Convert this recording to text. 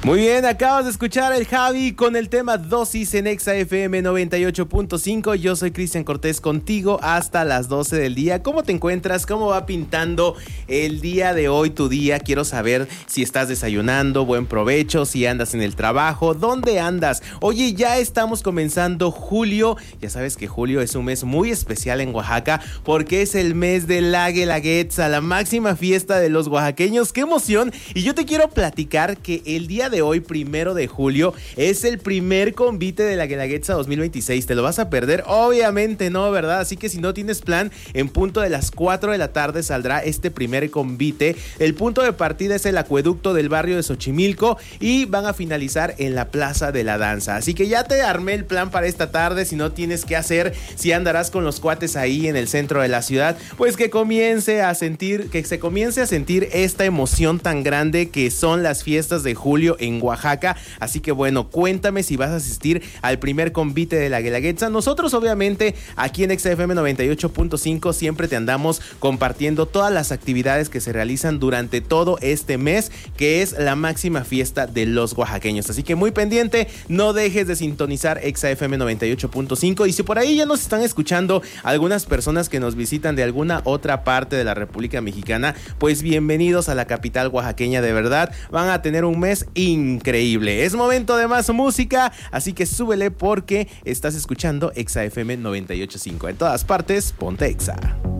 Muy bien, acabas de escuchar el Javi con el tema Dosis en Exa FM 98.5. Yo soy Cristian Cortés contigo hasta las 12 del día. ¿Cómo te encuentras? ¿Cómo va pintando el día de hoy tu día? Quiero saber si estás desayunando, buen provecho, si andas en el trabajo, ¿dónde andas? Oye, ya estamos comenzando julio. Ya sabes que julio es un mes muy especial en Oaxaca porque es el mes de la Guelaguetza, la máxima fiesta de los oaxaqueños. ¡Qué emoción! Y yo te quiero platicar que el día de hoy, 1 de julio, es el primer convite de la Guelaguetza 2026. ¿Te lo vas a perder? Obviamente no, ¿verdad? Así que si no tienes plan, en punto de las 4 de la tarde saldrá este primer convite. El punto de partida es el acueducto del barrio de Xochimilco y van a finalizar en la Plaza de la Danza. Así que ya te armé el plan para esta tarde. Si no tienes qué hacer, si andarás con los cuates ahí en el centro de la ciudad, pues que se comience a sentir esta emoción tan grande que son las fiestas de julio en Oaxaca. Así que bueno, cuéntame si vas a asistir al primer convite de la Guelaguetza. Nosotros obviamente aquí en Exa FM 98.5 siempre te andamos compartiendo todas las actividades que se realizan durante todo este mes, que es la máxima fiesta de los oaxaqueños. Así que muy pendiente, no dejes de sintonizar Exa FM 98.5. Y si por ahí ya nos están escuchando algunas personas que nos visitan de alguna otra parte de la República Mexicana, pues bienvenidos a la capital oaxaqueña. De verdad, van a tener un mes increíble. Es momento de más música, así que súbele porque estás escuchando Exa FM 98.5. En todas partes, ponte Exa.